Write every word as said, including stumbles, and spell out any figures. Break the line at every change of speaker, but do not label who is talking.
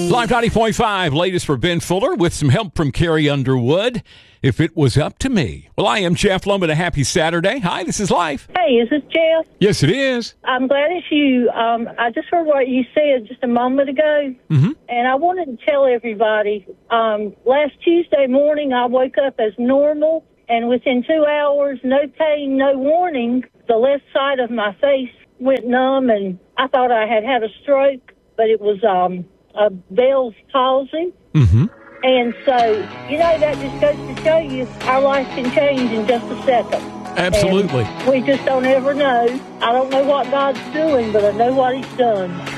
Live ninety point five, latest for Ben Fuller with some help from Carrie Underwood. If it was up to me. Well, I am Jeff Lum, and a happy Saturday. Hi, this is Life.
Hey, is this Jeff?
Yes, it is.
I'm glad it's you. Um, I just heard what you said just a moment ago,
Mm-hmm.
and I wanted to tell everybody, um, last Tuesday morning I woke up as normal, and within two hours, no pain, no warning, the left side of my face went numb, and I thought I had had a stroke, but it was um, a Bell's palsy.
Mm-hmm.
And so, you know, that just goes to show you our life can change in just a second.
Absolutely.
And we just don't ever know. I don't know what God's doing, but I know what he's done.